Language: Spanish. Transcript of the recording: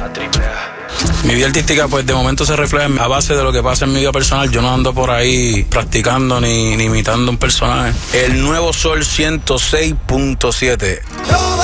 Mi vida artística, pues de momento se refleja a base de lo que pasa en mi vida personal. Yo no ando por ahí practicando ni imitando un personaje. El Nuevo Sol 106.7.